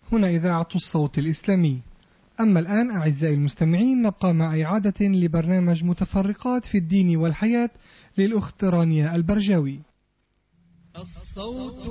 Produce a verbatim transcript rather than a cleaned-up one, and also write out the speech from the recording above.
هنا إذاعة الصوت الإسلامي. أما الآن أعزائي المستمعين نبقى مع إعادة لبرنامج متفرقات في الدين والحياة للأخت رانيا البرجاوي. الصوت